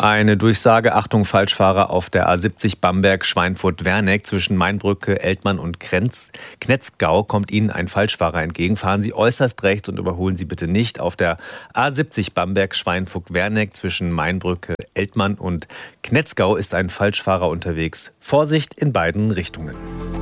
Eine Durchsage, Achtung, Falschfahrer auf der A70 Bamberg-Schweinfurt-Werneck zwischen Mainbrücke, Eltmann und Knetzgau kommt Ihnen ein Falschfahrer entgegen. Fahren Sie äußerst rechts und überholen Sie bitte nicht. Auf der A70 Bamberg-Schweinfurt-Werneck zwischen Mainbrücke, Eltmann und Knetzgau ist ein Falschfahrer unterwegs. Vorsicht in beiden Richtungen.